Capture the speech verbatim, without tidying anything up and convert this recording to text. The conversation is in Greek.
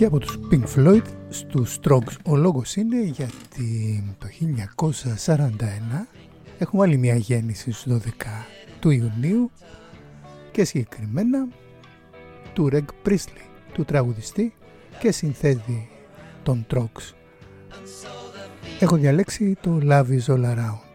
Και από τους Pink Floyd στους Strokes ο λόγος είναι γιατί το χίλια εννιακόσια σαράντα ένα έχουμε άλλη μια γέννηση στους δώδεκα του Ιουνίου και συγκεκριμένα του Greg Priestley, του τραγουδιστή και συνθέτη των Strokes. Έχω διαλέξει το Love Is All Around.